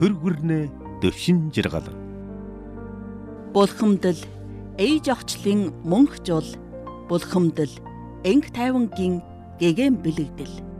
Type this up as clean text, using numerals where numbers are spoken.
хөргөрнө дэвшин жиргал. Булхамдал ээж охчлын мөнх жул, булхамдал энх тайвангийн гэгээн бэлэгдэл.